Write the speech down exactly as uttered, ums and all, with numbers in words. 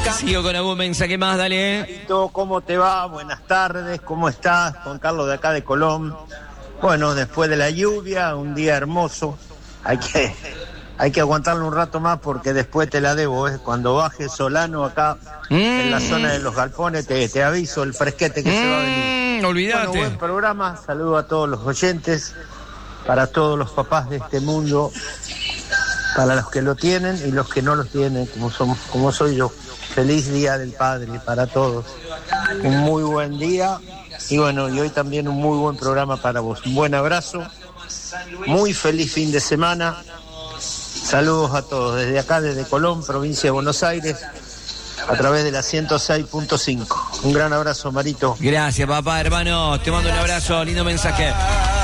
Sigo con algún mensaje más, dale. ¿Cómo te va? Buenas tardes, ¿cómo estás? Juan Carlos de acá de Colón. Bueno, después de la lluvia, un día hermoso. Hay que, hay que aguantarlo un rato más porque después te la debo, ¿eh? Cuando baje Solano acá mm. en la zona de los galpones, te, te aviso el fresquete que mm. se va a venir. Olvídate. Bueno, buen programa, saludo a todos los oyentes, para todos los papás de este mundo, para los que lo tienen y los que no lo tienen, como somos, como soy yo. Feliz Día del Padre para todos. Un muy buen día y bueno, y hoy también un muy buen programa para vos. Un buen abrazo, muy feliz fin de semana. Saludos a todos desde acá, desde Colón, provincia de Buenos Aires, a través de la ciento seis punto cinco. Un gran abrazo, Marito. Gracias, papá, hermano. Te mando un abrazo, lindo mensaje.